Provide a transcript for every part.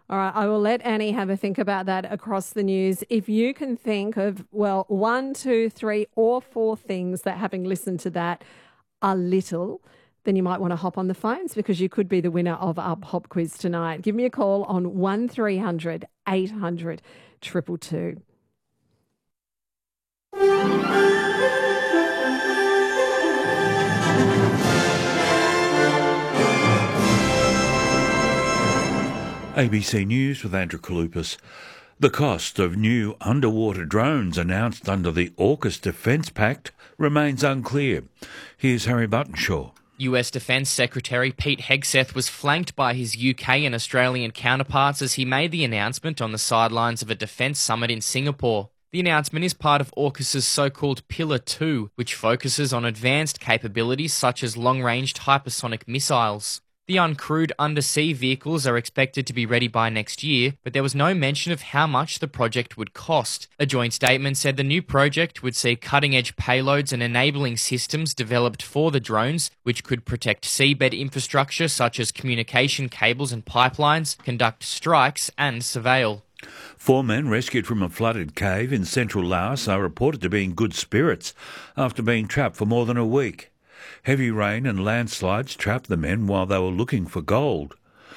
All right, I will let Annie have a think about that across the news. If you can think of, well, 1, 2, 3 or 4 things that, having listened to that, are little, then you might want to hop on the phones because you could be the winner of our pop quiz tonight. Give me a call on 1300 800 222. ABC News with Andrew Kalupas. The cost of new underwater drones announced under the AUKUS Defence Pact remains unclear. Here's Harry Buttonshaw. US Defence Secretary Pete Hegseth was flanked by his UK and Australian counterparts as he made the announcement on the sidelines of a defence summit in Singapore. The announcement is part of AUKUS's so-called Pillar 2, which focuses on advanced capabilities such as long-ranged hypersonic missiles. The uncrewed undersea vehicles are expected to be ready by next year, but there was no mention of how much the project would cost. A joint statement said the new project would see cutting-edge payloads and enabling systems developed for the drones, which could protect seabed infrastructure such as communication cables and pipelines, conduct strikes and surveil. 4 men rescued from a flooded cave in central Laos are reported to be in good spirits after being trapped for more than a week. Heavy rain and landslides trapped the men while they were looking for gold.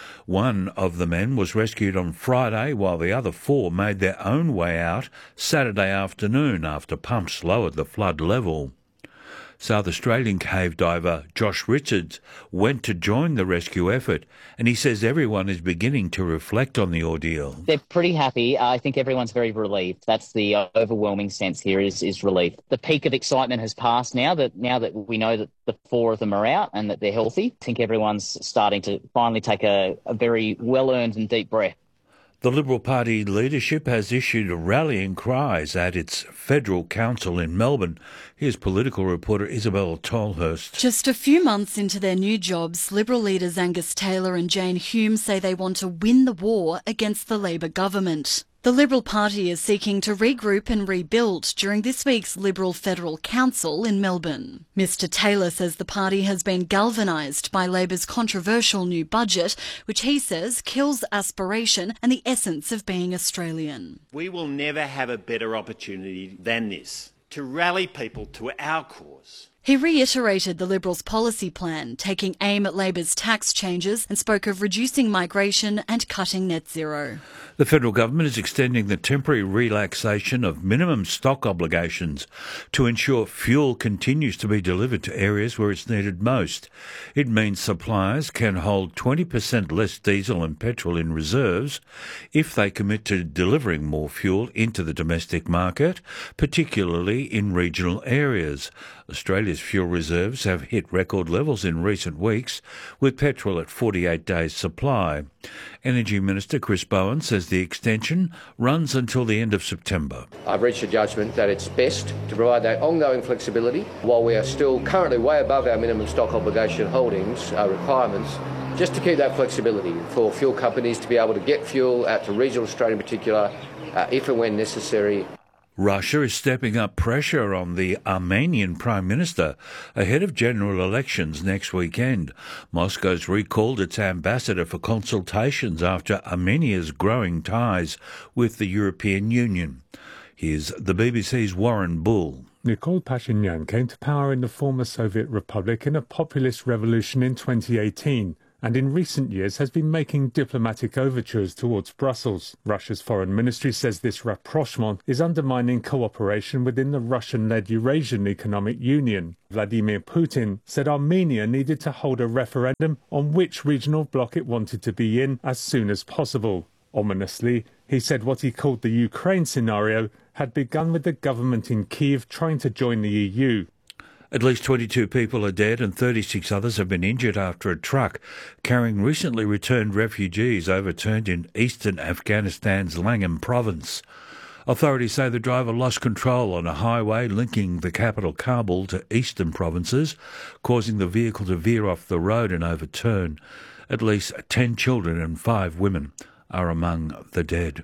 One of the men was rescued on Friday while the other 4 made their own way out Saturday afternoon after pumps lowered the flood level. South Australian cave diver Josh Richards went to join the rescue effort, and he says everyone is beginning to reflect on the ordeal. They're pretty happy. I think everyone's very relieved. That's the overwhelming sense here is relief. The peak of excitement has passed now that we know that the 4 of them are out and that they're healthy. I think everyone's starting to finally take a very well-earned and deep breath. The Liberal Party leadership has issued rallying cries at its federal council in Melbourne. Here's political reporter Isabella Tolhurst. Just a few months into their new jobs, Liberal leaders Angus Taylor and Jane Hume say they want to win the war against the Labor government. The Liberal Party is seeking to regroup and rebuild during this week's Liberal Federal Council in Melbourne. Mr Taylor says the party has been galvanised by Labor's controversial new budget, which he says kills aspiration and the essence of being Australian. We will never have a better opportunity than this to rally people to our cause. He reiterated the Liberals' policy plan, taking aim at Labor's tax changes, and spoke of reducing migration and cutting net zero. The federal government is extending the temporary relaxation of minimum stock obligations to ensure fuel continues to be delivered to areas where it's needed most. It means suppliers can hold 20% less diesel and petrol in reserves if they commit to delivering more fuel into the domestic market, particularly in regional areas. Australia's fuel reserves have hit record levels in recent weeks, with petrol at 48 days' supply. Energy Minister Chris Bowen says the extension runs until the end of September. I've reached a judgment that it's best to provide that ongoing flexibility while we are still currently way above our minimum stock obligation holdings requirements, just to keep that flexibility for fuel companies to be able to get fuel out to regional Australia in particular, if and when necessary. Russia is stepping up pressure on the Armenian Prime Minister ahead of general elections next weekend. Moscow's recalled its ambassador for consultations after Armenia's growing ties with the European Union. Here's the BBC's Warren Bull. Nikol Pashinyan came to power in the former Soviet Republic in a populist revolution in 2018. And in recent years has been making diplomatic overtures towards Brussels. Russia's foreign ministry says this rapprochement is undermining cooperation within the Russian-led Eurasian Economic Union. Vladimir Putin said Armenia needed to hold a referendum on which regional bloc it wanted to be in as soon as possible. Ominously, he said what he called the Ukraine scenario had begun with the government in Kyiv trying to join the EU. At least 22 people are dead and 36 others have been injured after a truck carrying recently returned refugees overturned in eastern Afghanistan's Langam province. Authorities say the driver lost control on a highway linking the capital Kabul to eastern provinces, causing the vehicle to veer off the road and overturn. At least 10 children and 5 women are among the dead.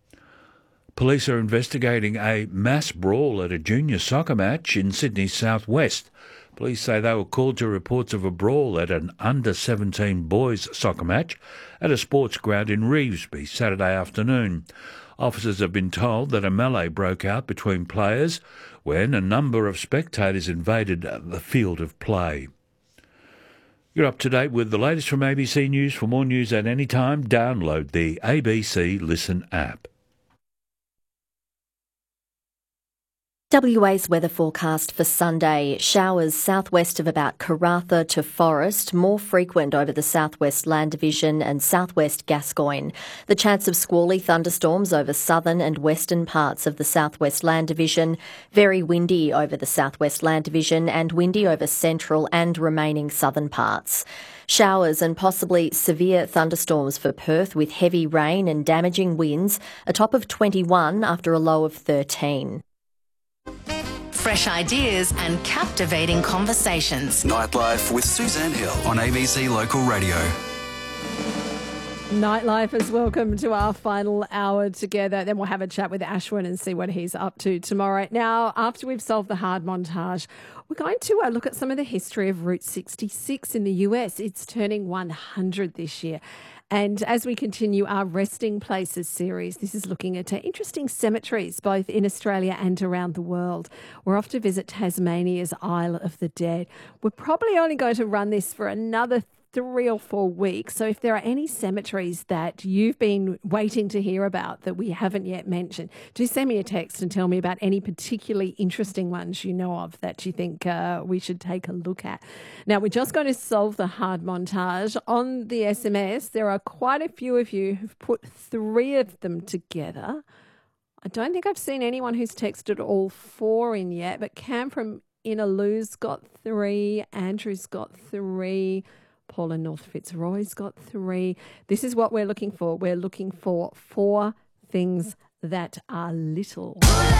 Police are investigating a mass brawl at a junior soccer match in Sydney's southwest. Police say they were called to reports of a brawl at an under-17 boys soccer match at a sports ground in Revesby Saturday afternoon. Officers have been told that a melee broke out between players when a number of spectators invaded the field of play. You're up to date with the latest from ABC News. For more news at any time, download the ABC Listen app. WA's weather forecast for Sunday. Showers southwest of about Karratha to Forest, more frequent over the southwest Land Division and southwest Gascoyne. The chance of squally thunderstorms over southern and western parts of the southwest Land Division. Very windy over the southwest Land Division and windy over central and remaining southern parts. Showers and possibly severe thunderstorms for Perth with heavy rain and damaging winds, a top of 21 after a low of 13. Fresh ideas and captivating conversations. Nightlife with Suzanne Hill on ABC Local Radio. Nightlife is welcome to our final hour together. Then we'll have a chat with Ashwin and see what he's up to tomorrow. Now, after we've solved the hard montage, we're going to look at some of the history of Route 66 in the US. It's turning 100 this year. And as we continue our Resting Places series, this is looking at interesting cemeteries, both in Australia and around the world. We're off to visit Tasmania's Isle of the Dead. We're probably only going to run this for another 3 or 4 weeks. So if there are any cemeteries that you've been waiting to hear about that we haven't yet mentioned, do send me a text and tell me about any particularly interesting ones you know of that you think we should take a look at. Now, we're just going to solve the hard montage. On the SMS, there are quite a few of you who've put 3 of them together. I don't think I've seen anyone who's texted all 4 in yet, but Cam from Inaloo's got 3, Andrew's got 3, Paul in North Fitzroy's got 3. This is what we're looking for. We're looking for 4 things that are little.